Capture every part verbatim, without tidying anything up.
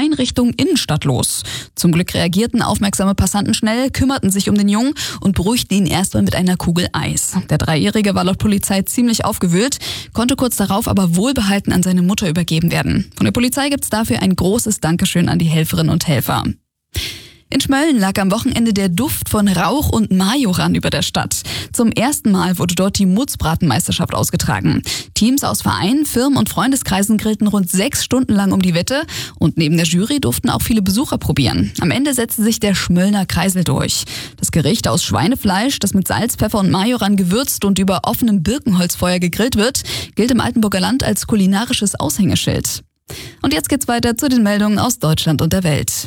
Verein Richtung Innenstadt los. Zum Glück reagierten aufmerksame Passanten schnell, kümmerten sich um den Jungen und beruhigten ihn erstmal mit einer Kugel Eis. Der Dreijährige war laut Polizei ziemlich aufgewühlt, konnte kurz darauf aber wohlbehalten an seine Mutter übergeben werden. Von der Polizei gibt's dafür ein großes Dankeschön an die Helferinnen und Helfer. In Schmölln lag am Wochenende der Duft von Rauch und Majoran über der Stadt. Zum ersten Mal wurde dort die Mutzbratenmeisterschaft ausgetragen. Teams aus Vereinen, Firmen und Freundeskreisen grillten rund sechs Stunden lang um die Wette und neben der Jury durften auch viele Besucher probieren. Am Ende setzte sich der Schmöllner Kreisel durch. Das Gericht aus Schweinefleisch, das mit Salz, Pfeffer und Majoran gewürzt und über offenem Birkenholzfeuer gegrillt wird, gilt im Altenburger Land als kulinarisches Aushängeschild. Und jetzt geht's weiter zu den Meldungen aus Deutschland und der Welt.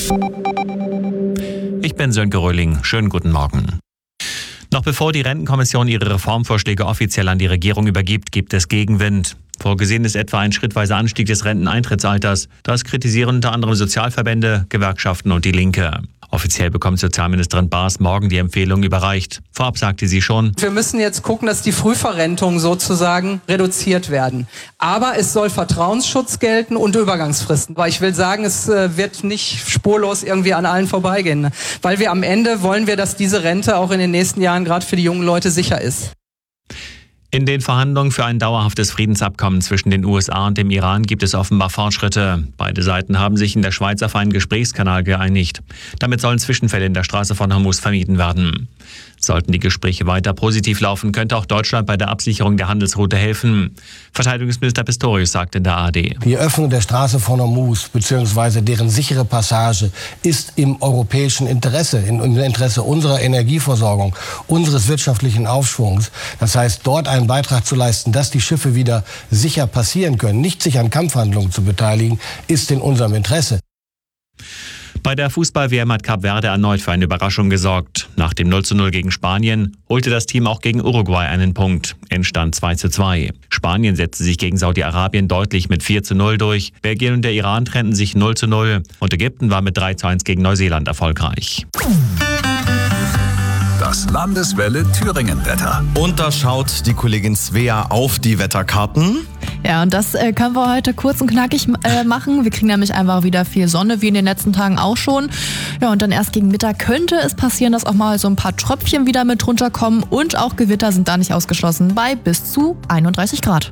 Ich bin Sönke Röhling. Schönen guten Morgen. Noch bevor die Rentenkommission ihre Reformvorschläge offiziell an die Regierung übergibt, gibt es Gegenwind. Vorgesehen ist etwa ein schrittweiser Anstieg des Renteneintrittsalters. Das kritisieren unter anderem Sozialverbände, Gewerkschaften und die Linke. Offiziell bekommt Sozialministerin Baas morgen die Empfehlung überreicht. Vorab sagte sie schon: Wir müssen jetzt gucken, dass die Frühverrentungen sozusagen reduziert werden. Aber es soll Vertrauensschutz gelten und Übergangsfristen. Weil ich will sagen, es wird nicht spurlos irgendwie an allen vorbeigehen. Weil wir am Ende wollen wir, dass diese Rente auch in den nächsten Jahren gerade für die jungen Leute sicher ist. In den Verhandlungen für ein dauerhaftes Friedensabkommen zwischen den U S A und dem Iran gibt es offenbar Fortschritte. Beide Seiten haben sich in der Schweiz auf einen Gesprächskanal geeinigt. Damit sollen Zwischenfälle in der Straße von Hormuz vermieden werden. Sollten die Gespräche weiter positiv laufen, könnte auch Deutschland bei der Absicherung der Handelsroute helfen. Verteidigungsminister Pistorius sagte in der A R D: Die Öffnung der Straße von Hormuz bzw. deren sichere Passage ist im europäischen Interesse, im Interesse unserer Energieversorgung, unseres wirtschaftlichen Aufschwungs. Das heißt, dort einen Beitrag zu leisten, dass die Schiffe wieder sicher passieren können, nicht sich an Kampfhandlungen zu beteiligen, ist in unserem Interesse. Bei der Fußball-W M hat Kap Verde erneut für eine Überraschung gesorgt. Nach dem null zu null gegen Spanien holte das Team auch gegen Uruguay einen Punkt. Endstand zwei zu zwei. Spanien setzte sich gegen Saudi-Arabien deutlich mit vier zu null durch. Belgien und der Iran trennten sich null zu null. Und Ägypten war mit drei zu eins gegen Neuseeland erfolgreich. Das Landeswelle Thüringen-Wetter. Und da schaut die Kollegin Svea auf die Wetterkarten. Ja, und das äh, können wir heute kurz und knackig äh, machen. Wir kriegen nämlich einfach wieder viel Sonne, wie in den letzten Tagen auch schon. Ja, und dann erst gegen Mittag könnte es passieren, dass auch mal so ein paar Tröpfchen wieder mit runterkommen. Und auch Gewitter sind da nicht ausgeschlossen, bei bis zu einunddreißig Grad.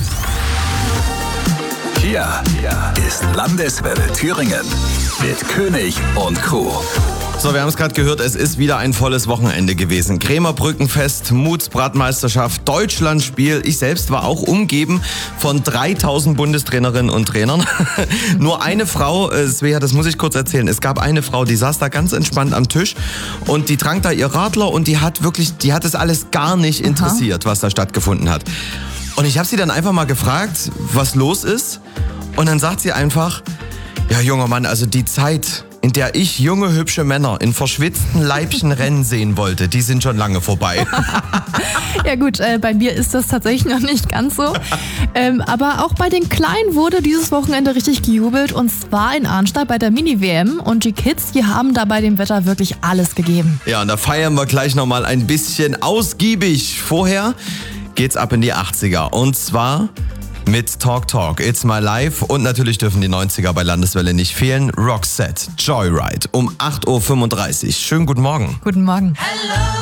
Hier, hier ist Landeswelle Thüringen mit König und Co. So, wir haben es gerade gehört, es ist wieder ein volles Wochenende gewesen. Krämerbrückenfest, Mutzbratmeisterschaft, Deutschlandspiel. Ich selbst war auch umgeben von dreitausend Bundestrainerinnen und Trainern. Nur eine Frau, äh, Svea, das muss ich kurz erzählen. Es gab eine Frau, die saß da ganz entspannt am Tisch und die trank da ihr Radler und die hat wirklich, die hat es alles gar nicht interessiert, was da stattgefunden hat. Und ich habe sie dann einfach mal gefragt, was los ist. Und dann sagt sie einfach: Ja, junger Mann, also die Zeit, in der ich junge, hübsche Männer in verschwitzten Leibchen rennen sehen wollte, die sind schon lange vorbei. Ja gut, äh, bei mir ist das tatsächlich noch nicht ganz so. Ähm, aber auch bei den Kleinen wurde dieses Wochenende richtig gejubelt, und zwar in Arnstadt bei der Mini-W M. Und die Kids, die haben da bei dem Wetter wirklich alles gegeben. Ja, und da feiern wir gleich nochmal ein bisschen ausgiebig. Vorher geht's ab in die achtziger, und zwar mit Talk Talk, It's My Life, und natürlich dürfen die neunziger bei Landeswelle nicht fehlen. Roxette, Joyride um acht Uhr fünfunddreißig. Schönen guten Morgen. Guten Morgen. Hello.